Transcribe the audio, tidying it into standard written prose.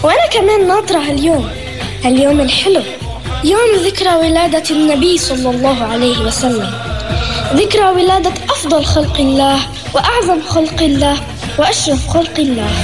وأنا كمان ناطرة هاليوم الحلو، يوم ذكرى ولادة النبي صلى الله عليه وسلم، ذكرى ولادة أفضل خلق الله وأعظم خلق الله وأشرف خلق الله.